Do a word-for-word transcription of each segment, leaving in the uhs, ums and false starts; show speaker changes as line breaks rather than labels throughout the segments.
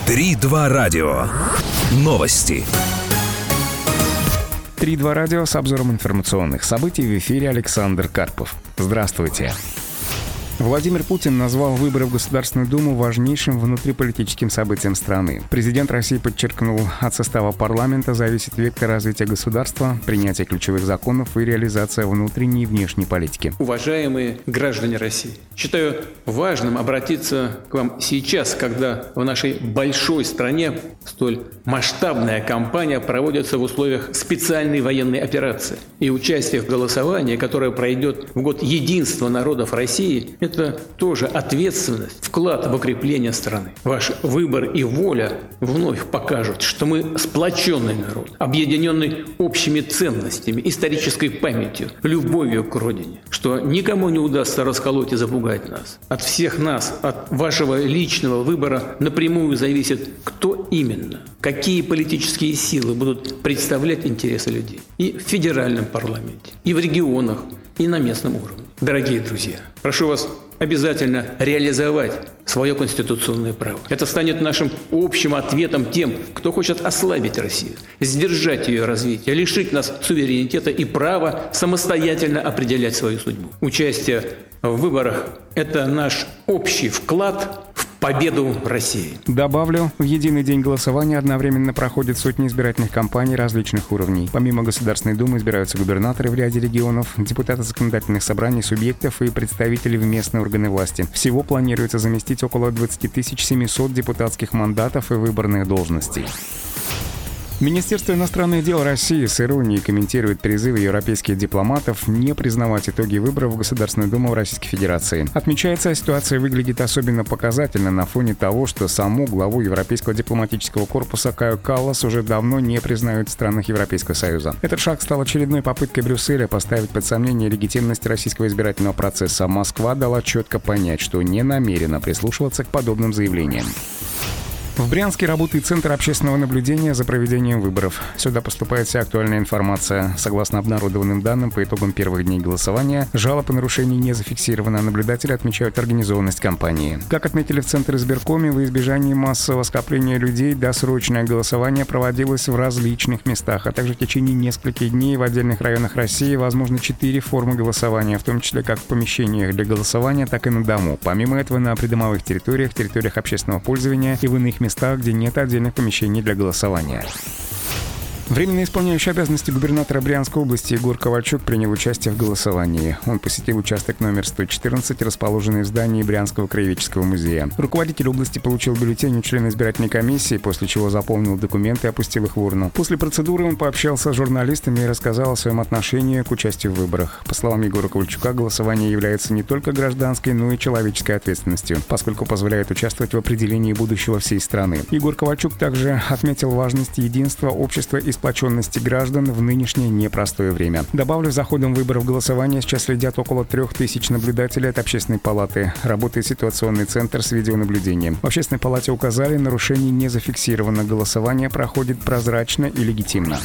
три два радио. Новости.
три два радио с обзором информационных событий. В эфире Александр Карпов. Здравствуйте. Владимир Путин назвал выборы в Государственную Думу важнейшим внутриполитическим событием страны. Президент России подчеркнул, от состава парламента зависит вектор развития государства, принятие ключевых законов и реализация внутренней и внешней политики.
Уважаемые граждане России, считаю важным обратиться к вам сейчас, когда в нашей большой стране столь масштабная кампания проводится в условиях специальной военной операции. И участие в голосовании, которое пройдет в год единства народов России, это тоже ответственность, вклад в укрепление страны. Ваш выбор и воля вновь покажут, что мы сплоченный народ, объединенный общими ценностями, исторической памятью, любовью к родине, что никому не удастся расколоть и запугать нас. От всех нас, от вашего личного выбора напрямую зависит, кто именно, какие политические силы будут представлять интересы людей и в федеральном парламенте, и в регионах, и на местном уровне. Дорогие друзья, прошу вас обязательно реализовать свое конституционное право. Это станет нашим общим ответом тем, кто хочет ослабить Россию, сдержать ее развитие, лишить нас суверенитета и права самостоятельно определять свою судьбу. Участие в выборах – это наш общий вклад в победу России.
Добавлю, в единый день голосования одновременно проходят сотни избирательных кампаний различных уровней. Помимо Государственной Думы избираются губернаторы в ряде регионов, депутаты законодательных собраний субъектов и представители в местные органы власти. Всего планируется заместить около двадцать тысяч семьсот депутатских мандатов и выборных должностей. Министерство иностранных дел России с иронией комментирует призывы европейских дипломатов не признавать итоги выборов в Государственную Думу Российской Федерации. Отмечается, ситуация выглядит особенно показательно на фоне того, что саму главу Европейского дипломатического корпуса Каю Каллас уже давно не признают в странах Европейского Союза. Этот шаг стал очередной попыткой Брюсселя поставить под сомнение легитимность российского избирательного процесса. Москва дала четко понять, что не намерена прислушиваться к подобным заявлениям. В Брянске работает Центр общественного наблюдения за проведением выборов. Сюда поступает вся актуальная информация. Согласно обнародованным данным, по итогам первых дней голосования, жалоб о нарушении не зафиксировано. Наблюдатели отмечают организованность кампании. Как отметили в Центре избиркоме, во избежание массового скопления людей досрочное голосование проводилось в различных местах, а также в течение нескольких дней в отдельных районах России возможны четыре формы голосования, в том числе как в помещениях для голосования, так и на дому. Помимо этого, на придомовых территориях, территориях общественного пользования и в иных местах, местах, где нет отдельных помещений для голосования. Временно исполняющий обязанности губернатора Брянской области Егор Ковальчук принял участие в голосовании. Он посетил участок номер сто четырнадцать, расположенный в здании Брянского краеведческого музея. Руководитель области получил бюллетень у члена избирательной комиссии, после чего заполнил документы и опустил их в урну. После процедуры он пообщался с журналистами и рассказал о своем отношении к участию в выборах. По словам Егора Ковальчука, голосование является не только гражданской, но и человеческой ответственностью, поскольку позволяет участвовать в определении будущего всей страны. Егор Ковальчук также отметил важность единства общества и сплоченности граждан в нынешнее непростое время. Добавлю, за ходом выборов голосования сейчас следят около трех тысяч наблюдателей от Общественной палаты. Работает ситуационный центр с видеонаблюдением. В Общественной палате указали, нарушений не зафиксировано. Голосование проходит прозрачно и легитимно.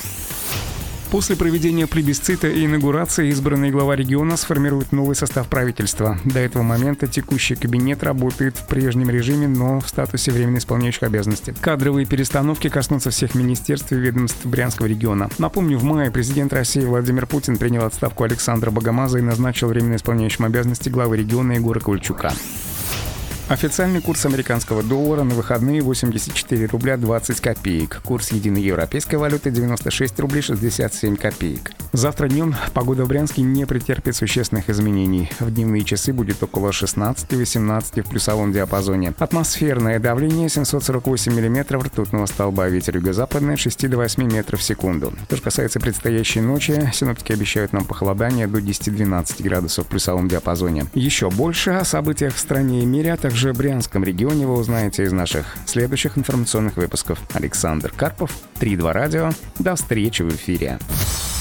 После проведения плебисцита и инаугурации избранный глава региона сформирует новый состав правительства. До этого момента текущий кабинет работает в прежнем режиме, но в статусе временно исполняющих обязанности. Кадровые перестановки коснутся всех министерств и ведомств Брянского региона. Напомню, в мае президент России Владимир Путин принял отставку Александра Богомаза и назначил временно исполняющим обязанности главы региона Егора Ковальчука. Официальный курс американского доллара на выходные восемьдесят четыре рубля двадцать копеек. Курс единой европейской валюты девяносто шесть рублей шестьдесят семь копеек. Завтра днем погода в Брянске не претерпит существенных изменений. В дневные часы будет около шестнадцать-восемнадцать в плюсовом диапазоне. Атмосферное давление семьсот сорок восемь миллиметров ртутного столба. Ветер юго-западный шесть до восьми метров в секунду. Что же касается предстоящей ночи, синоптики обещают нам похолодание до десяти-двенадцати градусов в плюсовом диапазоне. Еще больше о событиях в стране и мире, а также в Брянском регионе вы узнаете из наших следующих информационных выпусков. Александр Карпов, три два радио. До встречи в эфире.